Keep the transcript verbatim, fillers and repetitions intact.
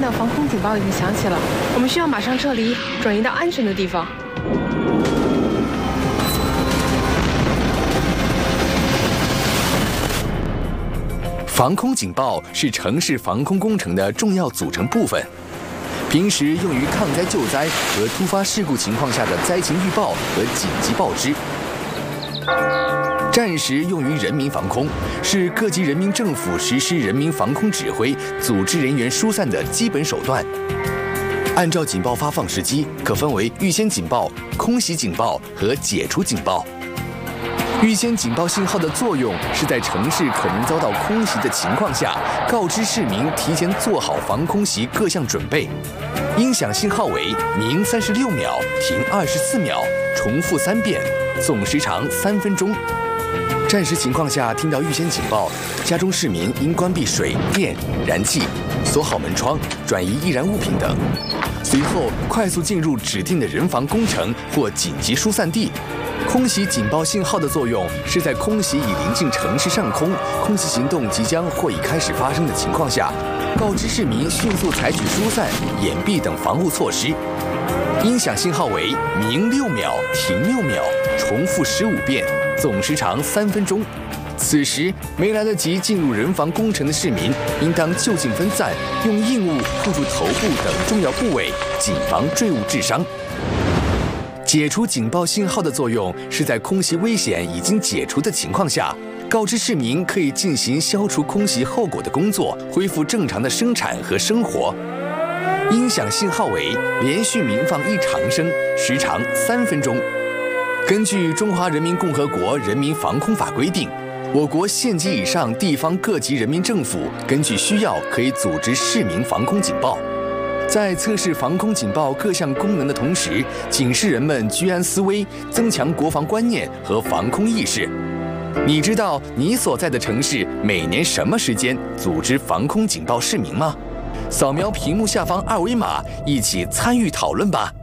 的防空警报已经响起了，我们需要马上撤离，转移到安全的地方。 防空警报是城市防空工程的重要组成部分，平时用于抗灾救灾和突发事故情况下的灾情预报和紧急报知。 战时用于人民防空，是各级人民政府实施人民防空指挥、组织人员疏散的基本手段。按照警报发放时机，可分为预先警报、空袭警报和解除警报。预先警报信号的作用是在城市可能遭到空袭的情况下，告知市民提前做好防空袭各项准备。音响信号为鸣三十六秒，停二十四秒，重复三遍，总时长三分钟。 战时情况下，听到预先警报，家中市民应关闭水电、燃气，锁好门窗，转移易燃物品等。随后快速进入指定的人防工程或紧急疏散地。空袭警报信号的作用是在空袭已临近城市上空，空袭行动即将或已开始发生的情况下，告知市民迅速采取疏散、掩蔽等防护措施。音响信号为鸣六秒，停六秒，重复十五遍。 总时长三分钟。此时没来得及进入人防工程的市民，应当就近分散，用硬物护住头部等重要部位，谨防坠物致伤。解除警报信号的作用是在空袭危险已经解除的情况下，告知市民可以进行消除空袭后果的工作，恢复正常的生产和生活。音响信号为连续鸣放一长声，时长三分钟。 根据《中华人民共和国人民防空法》规定，我国县级以上地方各级人民政府根据需要可以组织市民防空警报，在测试防空警报各项功能的同时，警示人们居安思危，增强国防观念和防空意识。你知道你所在的城市每年什么时间组织防空警报市民吗？扫描屏幕下方二维码，一起参与讨论吧。